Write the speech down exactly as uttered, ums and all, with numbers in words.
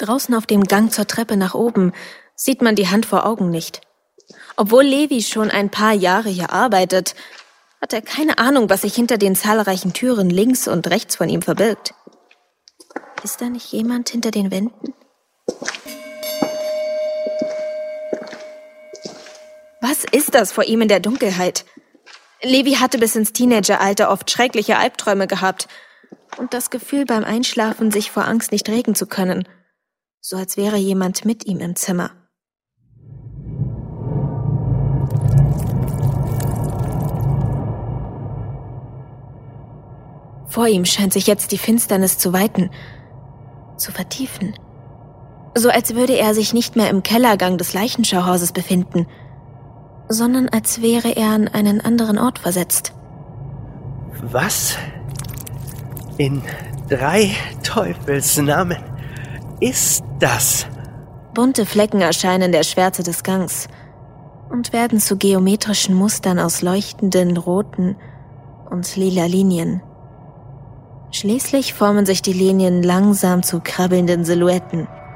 Draußen auf dem Gang zur Treppe nach oben sieht man die Hand vor Augen nicht. Obwohl Levi schon ein paar Jahre hier arbeitet, hat er keine Ahnung, was sich hinter den zahlreichen Türen links und rechts von ihm verbirgt. Ist da nicht jemand hinter den Wänden? Was ist das vor ihm in der Dunkelheit? Levi hatte bis ins Teenageralter oft schreckliche Albträume gehabt und das Gefühl, beim Einschlafen sich vor Angst nicht regen zu können. So als wäre jemand mit ihm im Zimmer. Vor ihm scheint sich jetzt die Finsternis zu weiten, zu vertiefen. So als würde er sich nicht mehr im Kellergang des Leichenschauhauses befinden, sondern als wäre er an einen anderen Ort versetzt. Was in drei Teufelsnamen ist das? Bunte Flecken erscheinen in der Schwärze des Gangs und werden zu geometrischen Mustern aus leuchtenden roten und lila Linien. Schließlich formen sich die Linien langsam zu krabbelnden Silhouetten.